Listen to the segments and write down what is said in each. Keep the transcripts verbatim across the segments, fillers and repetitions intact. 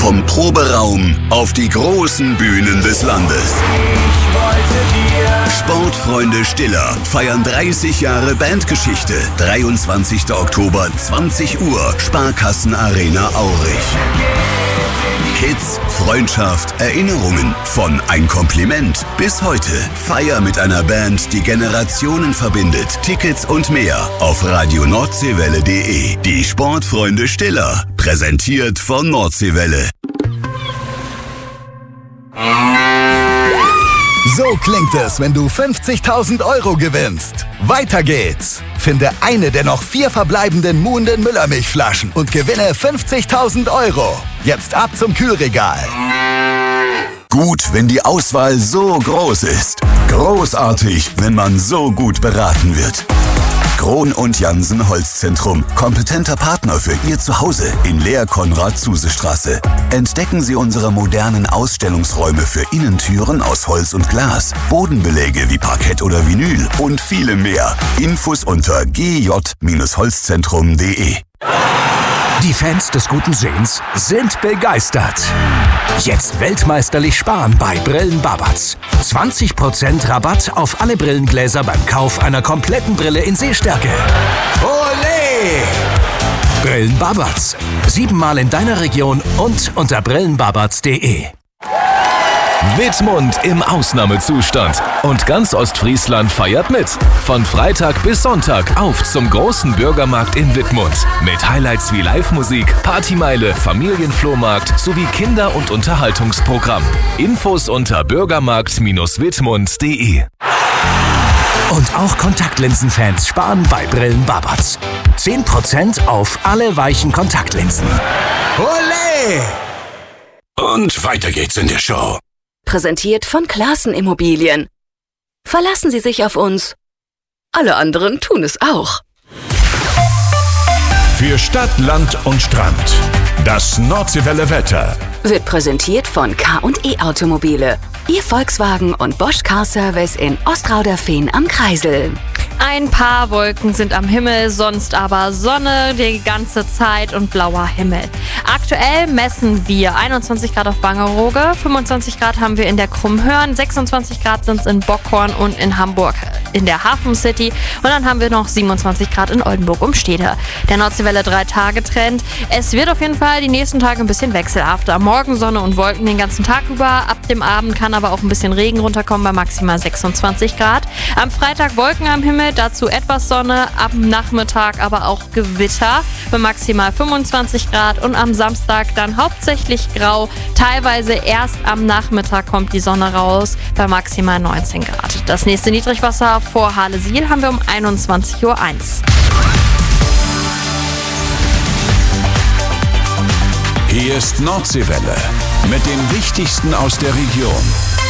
Vom Proberaum auf die großen Bühnen des Landes. Sportfreunde Stiller feiern dreißig Jahre Bandgeschichte. dreiundzwanzigster Oktober, zwanzig Uhr, Sparkassen Arena Aurich. Hits, Freundschaft, Erinnerungen. Von Ein Kompliment bis heute. Feier mit einer Band, die Generationen verbindet. Tickets und mehr auf radio nordseewelle punkt de. Die Sportfreunde Stiller. Präsentiert von Nordseewelle. So klingt es, wenn du fünfzigtausend Euro gewinnst. Weiter geht's. Finde eine der noch vier verbleibenden Muhnden Müllermilchflaschen und gewinne fünfzigtausend Euro. Jetzt ab zum Kühlregal. Gut, wenn die Auswahl so groß ist. Großartig, wenn man so gut beraten wird. Krohn und Jansen Holzzentrum. Kompetenter Partner für Ihr Zuhause in Lehr-Konrad-Zuse-Straße. Entdecken Sie unsere modernen Ausstellungsräume für Innentüren aus Holz und Glas, Bodenbeläge wie Parkett oder Vinyl und viele mehr. Infos unter g j Holzzentrum punkt de. Die Fans des guten Sehens sind begeistert. Jetzt weltmeisterlich sparen bei Brillen Babatz. zwanzig Prozent Rabatt auf alle Brillengläser beim Kauf einer kompletten Brille in Sehstärke. Olé! Brillen Babatz. Siebenmal in deiner Region und unter brillen babatz punkt de. Wittmund im Ausnahmezustand. Und ganz Ostfriesland feiert mit. Von Freitag bis Sonntag auf zum großen Bürgermarkt in Wittmund. Mit Highlights wie Live-Musik, Partymeile, Familienflohmarkt sowie Kinder- und Unterhaltungsprogramm. Infos unter bürgermarkt Bindestrich wittmund punkt de. Und auch Kontaktlinsenfans sparen bei Brillen Babatz. zehn Prozent auf alle weichen Kontaktlinsen. Olé! Und weiter geht's in der Show. Präsentiert von Classen Immobilien. Verlassen Sie sich auf uns. Alle anderen tun es auch. Für Stadt, Land und Strand. Das Nordseewelle Wetter. Wird präsentiert von K und E Automobile. Ihr Volkswagen und Bosch Car Service in Ostrauderfehn am Kreisel. Ein paar Wolken sind am Himmel, sonst aber Sonne die ganze Zeit und blauer Himmel. Aktuell messen wir einundzwanzig Grad auf Bangerooge, fünfundzwanzig Grad haben wir in der Krummhörn, sechsundzwanzig Grad sind es in Bockhorn und in Hamburg in der Hafen City und dann haben wir noch siebenundzwanzig Grad in Oldenburg um Stede. Der Nordseewelle drei Tage Trend. Es wird auf jeden Fall die nächsten Tage ein bisschen wechselhafter. Morgen Sonne und Wolken den ganzen Tag über. Ab dem Abend kann aber auch ein bisschen Regen runterkommen bei maximal sechsundzwanzig Grad. Am Freitag Wolken am Himmel, dazu etwas Sonne, am Nachmittag aber auch Gewitter bei maximal fünfundzwanzig Grad und am Samstag dann hauptsächlich grau. Teilweise erst am Nachmittag kommt die Sonne raus bei maximal neunzehn Grad. Das nächste Niedrigwasser vor Halesiel haben wir um einundzwanzig Uhr eins. Hier ist Nordseewelle mit dem Wichtigsten aus der Region.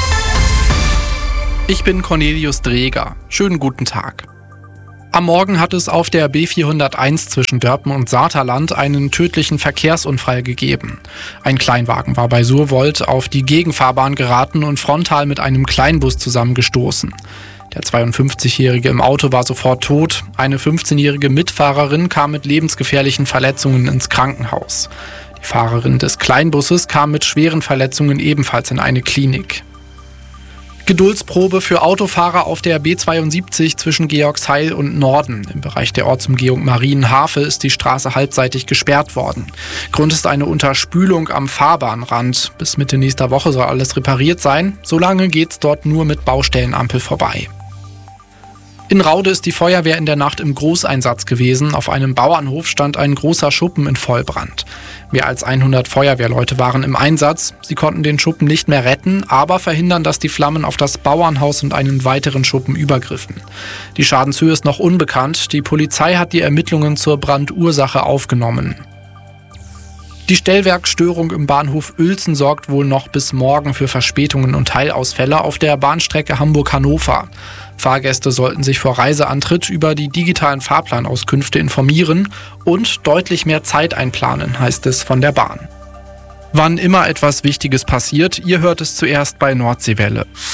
Ich bin Cornelius Dreger. Schönen guten Tag. Am Morgen hat es auf der B vierhunderteins zwischen Dörpen und Saterland einen tödlichen Verkehrsunfall gegeben. Ein Kleinwagen war bei Surwold auf die Gegenfahrbahn geraten und frontal mit einem Kleinbus zusammengestoßen. Der zweiundfünfzigjährige im Auto war sofort tot. Eine fünfzehnjährige Mitfahrerin kam mit lebensgefährlichen Verletzungen ins Krankenhaus. Die Fahrerin des Kleinbusses kam mit schweren Verletzungen ebenfalls in eine Klinik. Geduldsprobe für Autofahrer auf der B zweiundsiebzig zwischen Georgsheil und Norden. Im Bereich der Ortsumgehung Marienhafe ist die Straße halbseitig gesperrt worden. Grund ist eine Unterspülung am Fahrbahnrand. Bis Mitte nächster Woche soll alles repariert sein. Solange geht's dort nur mit Baustellenampel vorbei. In Raude ist die Feuerwehr in der Nacht im Großeinsatz gewesen. Auf einem Bauernhof stand ein großer Schuppen in Vollbrand. Mehr als hundert Feuerwehrleute waren im Einsatz. Sie konnten den Schuppen nicht mehr retten, aber verhindern, dass die Flammen auf das Bauernhaus und einen weiteren Schuppen übergriffen. Die Schadenshöhe ist noch unbekannt. Die Polizei hat die Ermittlungen zur Brandursache aufgenommen. Die Stellwerkstörung im Bahnhof Uelzen sorgt wohl noch bis morgen für Verspätungen und Teilausfälle auf der Bahnstrecke Hamburg-Hannover. Fahrgäste sollten sich vor Reiseantritt über die digitalen Fahrplanauskünfte informieren und deutlich mehr Zeit einplanen, heißt es von der Bahn. Wann immer etwas Wichtiges passiert, ihr hört es zuerst bei Nordseewelle.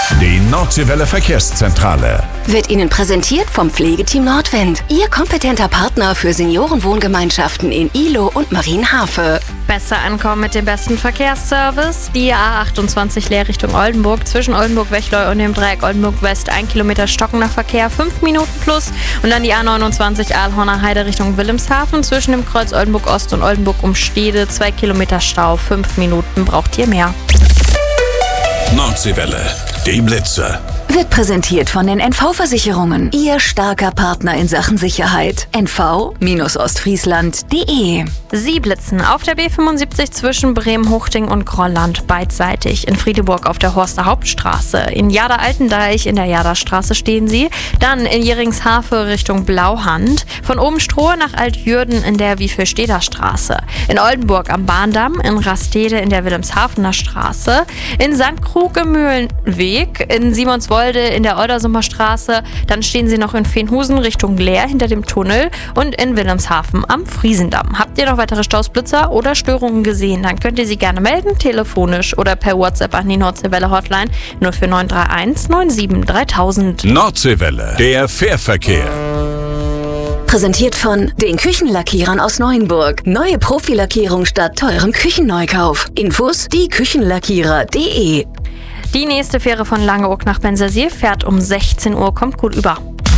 Die Nordseewelle Verkehrszentrale Wird Ihnen präsentiert vom Pflegeteam Nordwind. Ihr kompetenter Partner für Seniorenwohngemeinschaften in Ihlow und Marienhafe. Besser ankommen mit dem besten Verkehrsservice. Die A achtundzwanzig Leer Richtung Oldenburg. Zwischen Oldenburg-Wechleu und dem Dreieck Oldenburg-West ein Kilometer stockender Verkehr, fünf Minuten plus. Und dann die A neunundzwanzig Aalhorner Heide Richtung Wilhelmshaven. Zwischen dem Kreuz Oldenburg-Ost und Oldenburg-Umstede zwei Kilometer Stau, fünf Minuten braucht ihr mehr. Nordseewelle, die Blitzer. Wird präsentiert von den N V-Versicherungen. Ihr starker Partner in Sachen Sicherheit. N V Ostfriesland punkt de. Sie blitzen auf der B fünfundsiebzig zwischen Bremen-Huchting und Grolland beidseitig. In Friedeburg auf der Horster Hauptstraße. In Jada-Altendeich in der Jada-Straße stehen sie. Dann in Jeringshafe Richtung Blauhand. Von Obenstrohe nach Altjürden in der Wiefelsteder Straße. In Oldenburg am Bahndamm. In Rastede in der Wilhelmshavener Straße. In Sandkrug im Mühlenweg. In Simonswolde in der Oldersummer Straße. Dann stehen sie noch in Veenhusen Richtung Leer hinter dem Tunnel und in Wilhelmshaven am Friesendamm. Habt ihr noch weitere Stausblitzer oder Störungen gesehen, dann könnt ihr sie gerne melden, telefonisch oder per WhatsApp an die Nordseewelle Hotline null vier neun drei eins neun sieben dreitausend. Nordseewelle, der Fährverkehr. Präsentiert von den Küchenlackierern aus Neuenburg. Neue Profilackierung statt teurem Küchenneukauf. Infos die Küchenlackierer punkt de. Die nächste Fähre von Langeoog nach Bensersier fährt um sechzehn Uhr. Kommt gut über.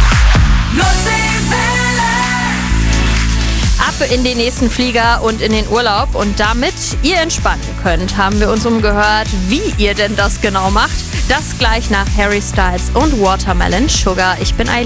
Ab in den nächsten Flieger und in den Urlaub. Und damit ihr entspannen könnt, haben wir uns umgehört, wie ihr denn das genau macht. Das gleich nach Harry Styles und Watermelon Sugar. Ich bin Eileen.